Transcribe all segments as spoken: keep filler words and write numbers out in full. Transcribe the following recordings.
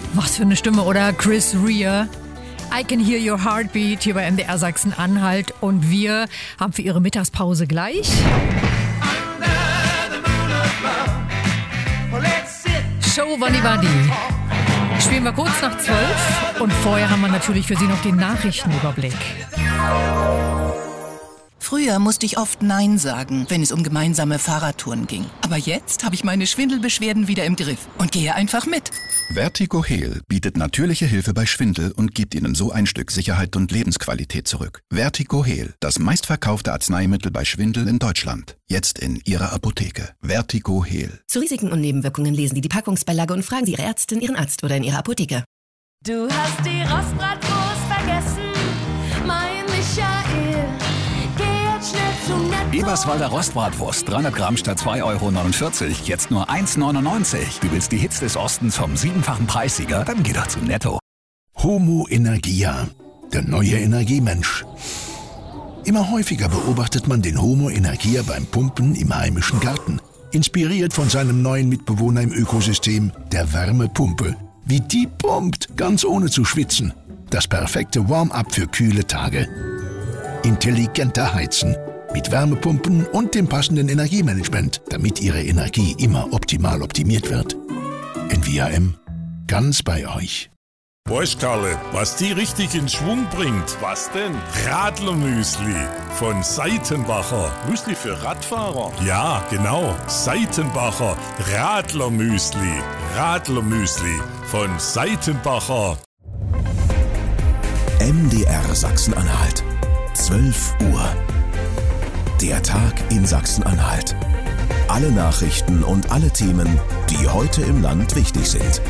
Was für eine Stimme, oder? Chris Rea. I Can Hear Your Heartbeat hier bei M D R Sachsen-Anhalt. Und wir haben für Ihre Mittagspause gleich Show Wanni Wanni. Spielen wir kurz nach zwölf und vorher haben wir natürlich für Sie noch den Nachrichtenüberblick. Früher musste ich oft Nein sagen, wenn es um gemeinsame Fahrradtouren ging. Aber jetzt habe ich meine Schwindelbeschwerden wieder im Griff und gehe einfach mit. Vertigo-Heal bietet natürliche Hilfe bei Schwindel und gibt Ihnen so ein Stück Sicherheit und Lebensqualität zurück. Vertigo-Heal, das meistverkaufte Arzneimittel bei Schwindel in Deutschland. Jetzt in Ihrer Apotheke. Vertigo-Heal. Zu Risiken und Nebenwirkungen lesen Sie die Packungsbeilage und fragen Sie Ihre Ärztin, Ihren Arzt oder in Ihrer Apotheke. Du hast die Rostbratwurst vergessen, mein Michael. Eberswalder Rostbratwurst, dreihundert Gramm statt zwei Euro neunundvierzig, jetzt nur eins neunundneunzig. Du willst die Hits des Ostens vom siebenfachen Preissieger? Dann geh doch zu Netto. Homo Energia, der neue Energiemensch. Immer häufiger beobachtet man den Homo Energia beim Pumpen im heimischen Garten. Inspiriert von seinem neuen Mitbewohner im Ökosystem, der Wärmepumpe. Wie die pumpt, ganz ohne zu schwitzen. Das perfekte Warm-up für kühle Tage. Intelligenter Heizen. Mit Wärmepumpen und dem passenden Energiemanagement, damit Ihre Energie immer optimal optimiert wird. N V A M, ganz bei euch. Bosch, Karle, was die richtig in Schwung bringt. Was denn? Radlermüsli von Seitenbacher. Müsli für Radfahrer? Ja, genau. Seitenbacher Radlermüsli. Radlermüsli von Seitenbacher. M D R Sachsen-Anhalt. zwölf Uhr. Der Tag in Sachsen-Anhalt. Alle Nachrichten und alle Themen, die heute im Land wichtig sind.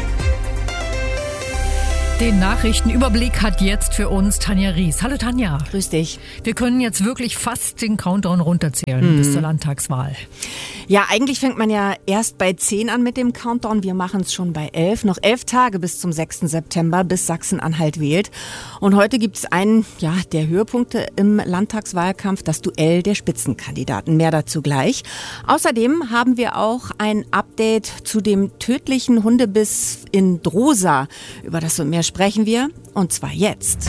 Den Nachrichtenüberblick hat jetzt für uns Tanja Ries. Hallo Tanja. Grüß dich. Wir können jetzt wirklich fast den Countdown runterzählen mhm. bis zur Landtagswahl. Ja, eigentlich fängt man ja erst bei zehn an mit dem Countdown. Wir machen es schon bei elf. Noch elf Tage bis zum sechsten September, bis Sachsen-Anhalt wählt. Und heute gibt es einen ja, der Höhepunkte im Landtagswahlkampf, das Duell der Spitzenkandidaten. Mehr dazu gleich. Außerdem haben wir auch ein Update zu dem tödlichen Hundebiss in Drosa. Über das und mehr sprechen wir, und zwar jetzt.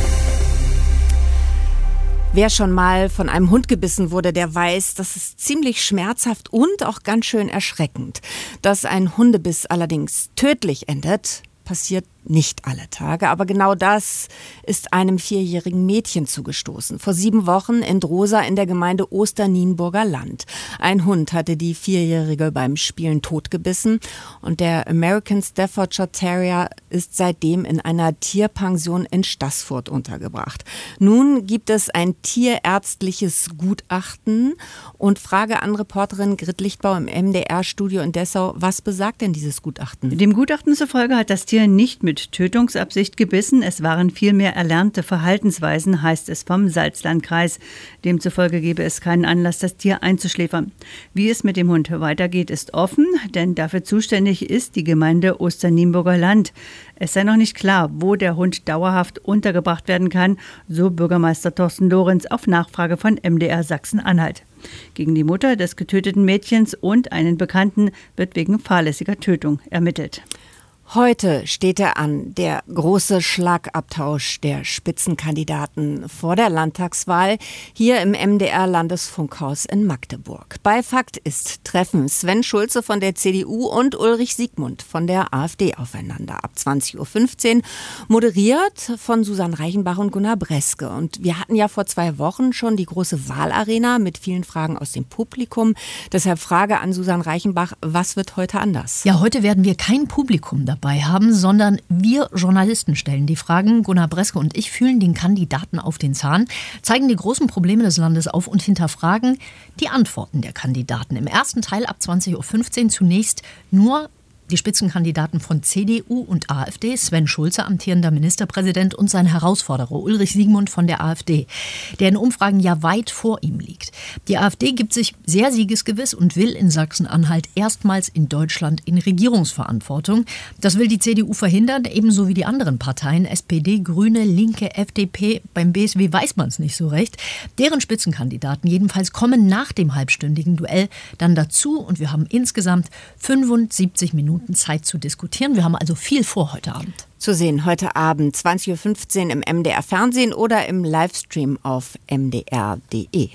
Wer schon mal von einem Hund gebissen wurde, der weiß, das ist ziemlich schmerzhaft und auch ganz schön erschreckend. Dass ein Hundebiss allerdings tödlich endet, passiert nicht alle Tage, aber genau das ist einem vierjährigen Mädchen zugestoßen. Vor sieben Wochen in Drosa in der Gemeinde Osternienburger Land. Ein Hund hatte die Vierjährige beim Spielen totgebissen und der American Staffordshire Terrier ist seitdem in einer Tierpension in Staßfurt untergebracht. Nun gibt es ein tierärztliches Gutachten und frage an Reporterin Grit Lichtbau im M D R-Studio in Dessau, was besagt denn dieses Gutachten? Dem Gutachten zufolge hat das Tier nicht mit Tötungsabsicht gebissen. Es waren vielmehr erlernte Verhaltensweisen, heißt es vom Salzlandkreis. Demzufolge gebe es keinen Anlass, das Tier einzuschläfern. Wie es mit dem Hund weitergeht, ist offen, denn dafür zuständig ist die Gemeinde Osternienburger Land. Es sei noch nicht klar, wo der Hund dauerhaft untergebracht werden kann, so Bürgermeister Thorsten Lorenz auf Nachfrage von M D R Sachsen-Anhalt. Gegen die Mutter des getöteten Mädchens und einen Bekannten wird wegen fahrlässiger Tötung ermittelt. Heute steht er an, der große Schlagabtausch der Spitzenkandidaten vor der Landtagswahl hier im M D R-Landesfunkhaus in Magdeburg. Bei Fakt ist treffen Sven Schulze von der C D U und Ulrich Siegmund von der AfD aufeinander. Ab zwanzig Uhr fünfzehn, moderiert von Susanne Reichenbach und Gunnar Breske. Und wir hatten ja vor zwei Wochen schon die große Wahlarena mit vielen Fragen aus dem Publikum. Deshalb Frage an Susanne Reichenbach, was wird heute anders? Ja, heute werden wir kein Publikum dabei haben, sondern wir Journalisten stellen die Fragen. Gunnar Breske und ich fühlen den Kandidaten auf den Zahn, zeigen die großen Probleme des Landes auf und hinterfragen die Antworten der Kandidaten. Im ersten Teil ab zwanzig Uhr fünfzehn zunächst nur die Spitzenkandidaten von C D U und AfD, Sven Schulze, amtierender Ministerpräsident, und sein Herausforderer Ulrich Siegmund von der AfD, der in Umfragen ja weit vor ihm liegt. Die AfD gibt sich sehr siegesgewiss und will in Sachsen-Anhalt erstmals in Deutschland in Regierungsverantwortung. Das will die C D U verhindern, ebenso wie die anderen Parteien, S P D, Grüne, Linke, F D P. Beim B S W weiß man es nicht so recht. Deren Spitzenkandidaten jedenfalls kommen nach dem halbstündigen Duell dann dazu und wir haben insgesamt fünfundsiebzig Minuten Minuten Zeit zu diskutieren. Wir haben also viel vor heute Abend. Zu sehen heute Abend zwanzig Uhr fünfzehn im M D R Fernsehen oder im Livestream auf m d r punkt d e.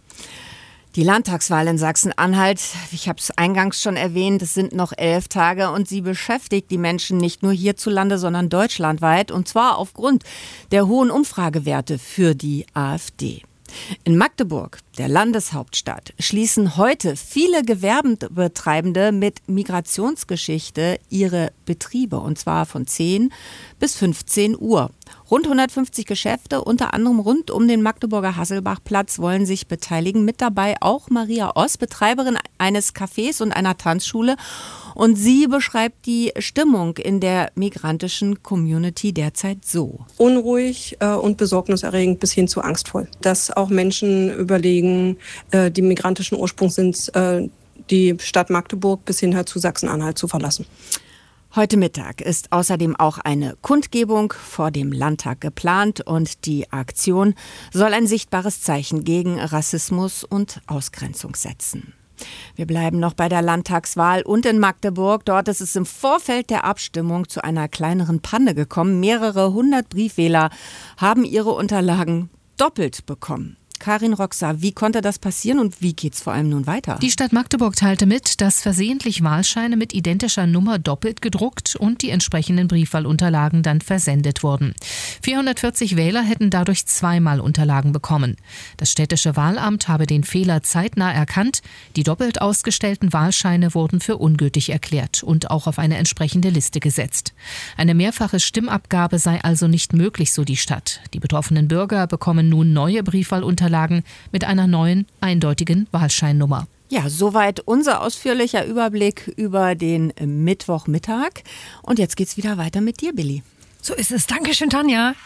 Die Landtagswahl in Sachsen-Anhalt, ich habe es eingangs schon erwähnt, es sind noch elf Tage und sie beschäftigt die Menschen nicht nur hierzulande, sondern deutschlandweit, und zwar aufgrund der hohen Umfragewerte für die AfD. In Magdeburg, der Landeshauptstadt, schließen heute viele Gewerbetreibende mit Migrationsgeschichte ihre Betriebe, und zwar von zehn bis fünfzehn Uhr. Rund hundertfünfzig Geschäfte, unter anderem rund um den Magdeburger Hasselbachplatz, wollen sich beteiligen. Mit dabei auch Maria Oss, Betreiberin eines Cafés und einer Tanzschule. Und sie beschreibt die Stimmung in der migrantischen Community derzeit so. Unruhig äh, und besorgniserregend bis hin zu angstvoll. Dass auch Menschen überlegen, äh, die migrantischen Ursprungs sind, äh, die Stadt Magdeburg bis hin halt zu Sachsen-Anhalt zu verlassen. Heute Mittag ist außerdem auch eine Kundgebung vor dem Landtag geplant und die Aktion soll ein sichtbares Zeichen gegen Rassismus und Ausgrenzung setzen. Wir bleiben noch bei der Landtagswahl und in Magdeburg. Dort ist es im Vorfeld der Abstimmung zu einer kleineren Panne gekommen. Mehrere hundert Briefwähler haben ihre Unterlagen doppelt bekommen. Karin Roxa, wie konnte das passieren und wie geht's vor allem nun weiter? Die Stadt Magdeburg teilte mit, dass versehentlich Wahlscheine mit identischer Nummer doppelt gedruckt und die entsprechenden Briefwahlunterlagen dann versendet wurden. vierhundertvierzig Wähler hätten dadurch zweimal Unterlagen bekommen. Das städtische Wahlamt habe den Fehler zeitnah erkannt. Die doppelt ausgestellten Wahlscheine wurden für ungültig erklärt und auch auf eine entsprechende Liste gesetzt. Eine mehrfache Stimmabgabe sei also nicht möglich, so die Stadt. Die betroffenen Bürger bekommen nun neue Briefwahlunterlagen mit einer neuen, eindeutigen Wahlscheinnummer. Ja, soweit unser ausführlicher Überblick über den Mittwochmittag. Und jetzt geht's wieder weiter mit dir, Billy. So ist es. Dankeschön, Tanja.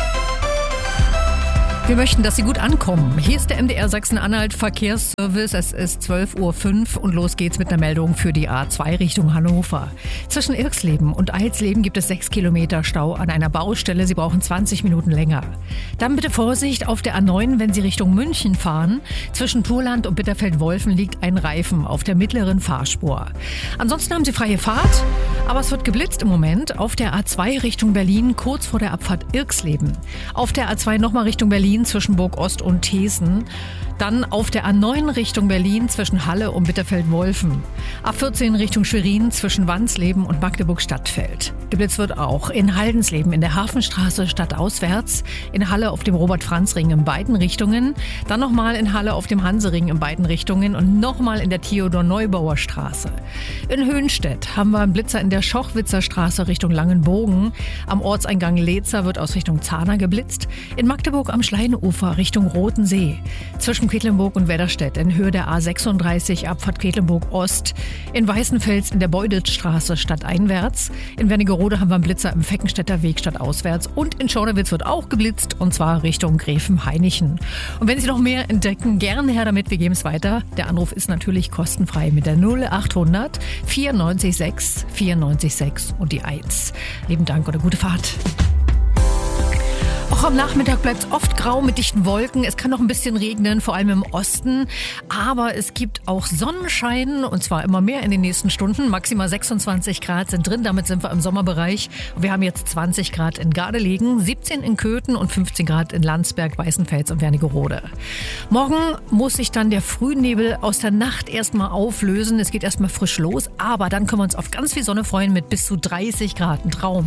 Wir möchten, dass Sie gut ankommen. Hier ist der M D R Sachsen-Anhalt Verkehrsservice. Es ist zwölf Uhr fünf und los geht's mit einer Meldung für die A zwei Richtung Hannover. Zwischen Irxleben und Eilsleben gibt es sechs Kilometer Stau an einer Baustelle. Sie brauchen zwanzig Minuten länger. Dann bitte Vorsicht auf der A neun, wenn Sie Richtung München fahren. Zwischen Purland und Bitterfeld-Wolfen liegt ein Reifen auf der mittleren Fahrspur. Ansonsten haben Sie freie Fahrt, aber es wird geblitzt im Moment auf der A zwei Richtung Berlin, kurz vor der Abfahrt Irxleben. Auf der A zwei nochmal Richtung Berlin zwischen Burg Ost und Thesen. Dann auf der A neun Richtung Berlin zwischen Halle und Bitterfeld-Wolfen. A vierzehn Richtung Schwerin zwischen Wansleben und Magdeburg-Stadtfeld. Geblitzt wird auch in Haldensleben in der Hafenstraße stadtauswärts, in Halle auf dem Robert-Franz-Ring in beiden Richtungen, dann nochmal in Halle auf dem Hansering in beiden Richtungen und nochmal in der Theodor-Neubauer Straße. In Höhnstedt haben wir einen Blitzer in der Schochwitzer Straße Richtung Langenbogen. Am Ortseingang Leetzer wird aus Richtung Zahner geblitzt. In Magdeburg am Schleinufer Richtung Roten See. Zwischen Quedlinburg und Wedderstedt in Höhe der A sechsunddreißig Abfahrt Quedlinburg Ost. In Weißenfels in der Beudelstraße stadteinwärts. In Wernigerode haben wir einen Blitzer im Feckenstädter Weg stadtauswärts. Und in Schornewitz wird auch geblitzt und zwar Richtung Gräfenhainichen. Und wenn Sie noch mehr entdecken, gerne her damit, wir geben es weiter. Der Anruf ist natürlich kostenfrei mit der null achthundert vierundneunzig sechs vierundneunzig sechs und die eins. Lieben Dank oder gute Fahrt. Auch am Nachmittag bleibt es oft grau mit dichten Wolken. Es kann noch ein bisschen regnen, vor allem im Osten. Aber es gibt auch Sonnenschein und zwar immer mehr in den nächsten Stunden. Maximal sechsundzwanzig Grad sind drin, damit sind wir im Sommerbereich. Und wir haben jetzt zwanzig Grad in Gardelegen, siebzehn in Köthen und fünfzehn Grad in Landsberg, Weißenfels und Wernigerode. Morgen muss sich dann der Frühnebel aus der Nacht erstmal auflösen. Es geht erstmal frisch los, aber dann können wir uns auf ganz viel Sonne freuen mit bis zu dreißig Grad. Ein Traum.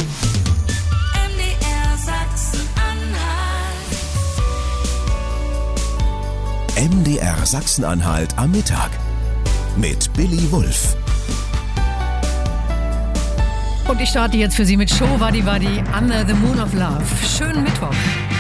M D R Sachsen-Anhalt am Mittag mit Billy Wulff. Und ich starte jetzt für Sie mit Show Wadi Wadi Under the Moon of Love. Schönen Mittwoch.